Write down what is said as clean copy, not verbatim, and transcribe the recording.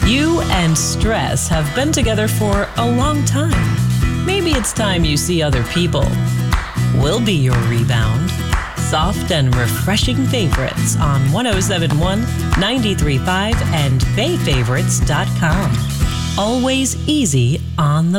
You and stress have been together for a long time. Maybe it's time you see other people. We'll be your rebound. Soft and refreshing favorites on 107.1, 93.5, and BayFavorites.com. Always easy on the